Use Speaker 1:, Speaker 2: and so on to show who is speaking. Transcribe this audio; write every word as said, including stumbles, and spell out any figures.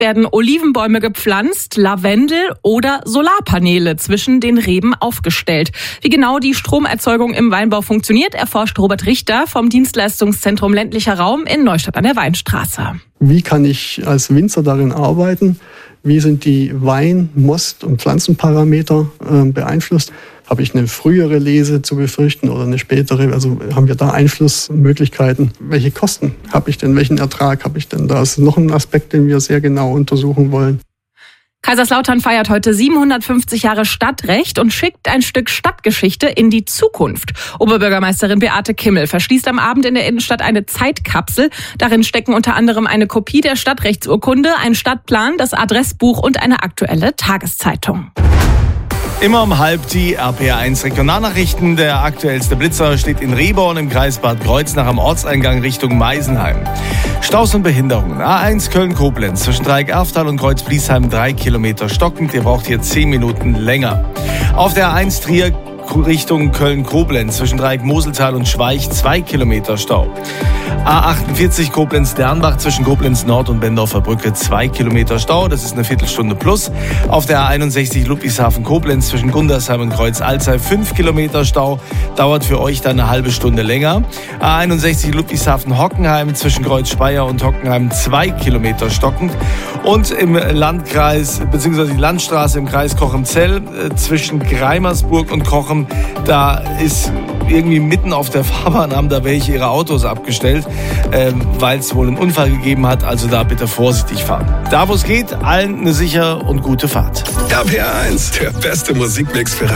Speaker 1: werden Olivenbäume gepflanzt, Lavendel oder Solarpaneele zwischen den Reben aufgestellt. Wie genau die Stromerzeugung im Weinbau funktioniert, erforscht Robert Richter vom Dienstleistungszentrum Ländlicher Raum in Neustadt an der Weinstraße.
Speaker 2: Wie kann ich als Winzer darin arbeiten? Wie sind die Wein-, Most- und Pflanzenparameter äh, beeinflusst? Habe ich eine frühere Lese zu befürchten oder eine spätere? Also haben wir da Einflussmöglichkeiten? Welche Kosten habe ich denn? Welchen Ertrag habe ich denn? Da ist noch ein Aspekt, den wir sehr genau untersuchen wollen.
Speaker 1: Kaiserslautern feiert heute siebenhundertfünfzig Jahre Stadtrecht und schickt ein Stück Stadtgeschichte in die Zukunft. Oberbürgermeisterin Beate Kimmel verschließt am Abend in der Innenstadt eine Zeitkapsel. Darin stecken unter anderem eine Kopie der Stadtrechtsurkunde, ein Stadtplan, das Adressbuch und eine aktuelle Tageszeitung.
Speaker 3: Immer um halb die R P R eins Regionalnachrichten. Der aktuellste Blitzer steht in Rehborn im Kreis Bad Kreuznach am Ortseingang Richtung Meisenheim. Staus und Behinderungen. A eins Köln-Koblenz zwischen Dreieck-Erftal und Kreuz-Bliesheim drei Kilometer stockend. Ihr braucht hier zehn Minuten länger. Auf der A eins Trier Richtung Köln-Koblenz zwischen Dreieck-Moseltal und Schweich zwei Kilometer Stau. A achtundvierzig Koblenz-Dernbach zwischen Koblenz Nord und Bendorfer Brücke zwei Kilometer Stau, das ist eine Viertelstunde plus. Auf der A einundsechzig Ludwigshafen-Koblenz zwischen Gundersheim und Kreuz-Alzey fünf Kilometer Stau, dauert für euch dann eine halbe Stunde länger. A einundsechzig Ludwigshafen-Hockenheim zwischen Kreuz-Speyer und Hockenheim zwei Kilometer stockend. Und im Landkreis, beziehungsweise die Landstraße im Kreis Cochem-Zell äh, zwischen Greimersburg und Cochem, da ist irgendwie mitten auf der Fahrbahn, haben da welche ihre Autos abgestellt, äh, weil es wohl einen Unfall gegeben hat. Also da bitte vorsichtig fahren. Da wo es geht, allen eine sichere und gute Fahrt.
Speaker 4: R P R eins, der beste Musikmix für